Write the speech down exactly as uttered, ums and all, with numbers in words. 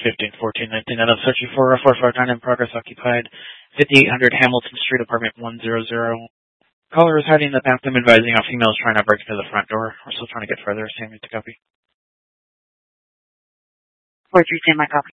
fifteen fourteen nineteen. And I'm searching for a four five nine in progress occupied, fifty-eight hundred Hamilton Street, apartment one hundred. Caller is hiding in the bathroom, advising a female is trying to break into the front door. We're still trying to get further. Same to copy. four three ten, my copy.